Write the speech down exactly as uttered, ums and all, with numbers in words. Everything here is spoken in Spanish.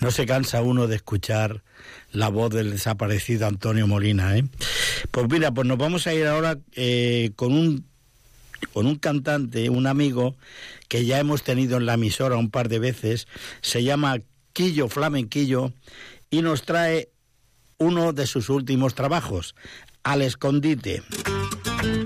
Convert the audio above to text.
No se cansa uno de escuchar la voz del desaparecido Antonio Molina, ¿eh? Pues mira, pues nos vamos a ir ahora eh, con un con un cantante, un amigo que ya hemos tenido en la emisora un par de veces. Se llama Quillo Flamenquillo y nos trae uno de sus últimos trabajos, Al Escondite.